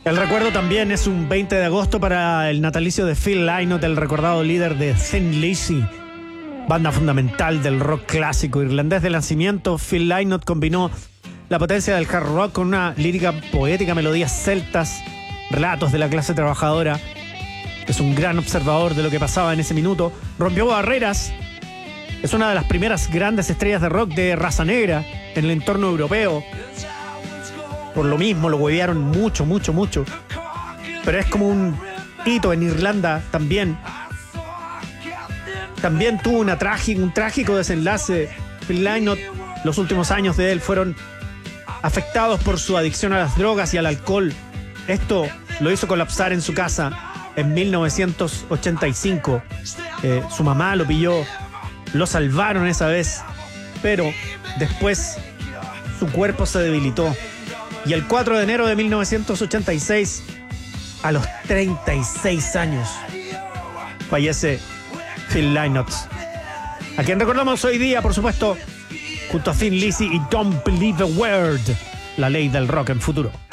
El recuerdo también es un 20 de agosto para el natalicio de Phil Lynott, el recordado líder de Thin Lizzy, banda fundamental del rock clásico irlandés de nacimiento. Phil Lynott combinó la potencia del hard rock con una lírica poética, melodías celtas, relatos de la clase trabajadora. Es un gran observador de lo que pasaba en ese minuto. Rompió barreras. Es una de las primeras grandes estrellas de rock de raza negra en el entorno europeo. Por lo mismo lo huevearon mucho. Pero es como un hito en Irlanda también. También tuvo un trágico desenlace. Phil Lynott, los últimos años de él fueron afectados por su adicción a las drogas y al alcohol. Esto lo hizo colapsar en su casa en 1985. Su mamá lo pilló, lo salvaron esa vez, pero después su cuerpo se debilitó. Y el 4 de enero de 1986, a los 36 años, fallece Phil Lynott, a quien recordamos hoy día, por supuesto, junto a Thin Lizzy y Don't Believe a Word, la ley del rock en futuro.